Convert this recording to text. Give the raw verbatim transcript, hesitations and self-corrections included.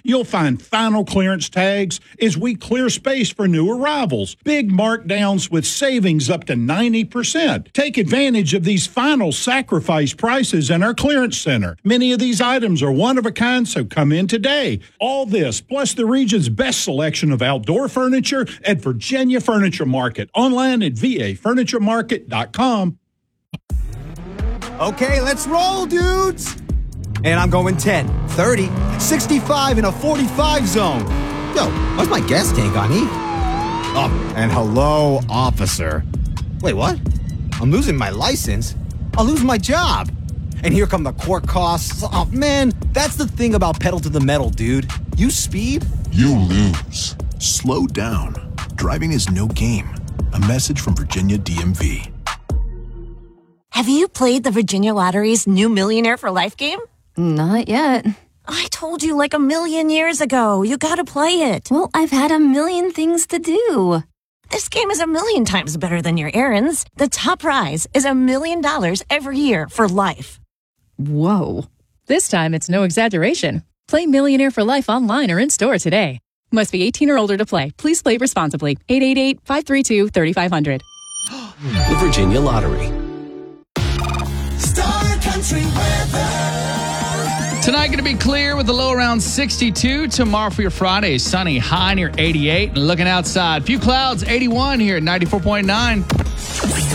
you'll find final clearance tags as we clear space for new arrivals. Big markdowns with savings up to ninety percent. Take advantage of these final sacrifice prices in our clearance center. Many of these items are one of a kind, so come in today. All this, plus the region's best selection of outdoor furniture at Virginia Furniture Market. Online at v a furniture market dot com. Okay, let's roll, dudes. And I'm going ten, thirty, sixty-five in a forty-five zone. Yo, why's my gas tank on E? Oh, and hello, officer. Wait, what? I'm losing my license. I'll lose my job. And here come the court costs. Oh, man, that's the thing about pedal to the metal, dude. You speed, you lose. Slow down. Driving is no game. A message from Virginia D M V. Have you played the Virginia Lottery's new Millionaire for Life game? Not yet. I told you like a million years ago. You gotta play it. Well, I've had a million things to do. This game is a million times better than your errands. The top prize is a million dollars every year for life. Whoa. This time, it's no exaggeration. Play Millionaire for Life online or in-store today. Must be eighteen or older to play. Please play responsibly. eight eight eight, five three two, three five zero zero. The Virginia Lottery. Star Country weather. Tonight going to be clear with a low around sixty-two. Tomorrow for your Friday, sunny, high near eighty-eight. And looking outside, few clouds, eighty-one here at ninety-four point nine.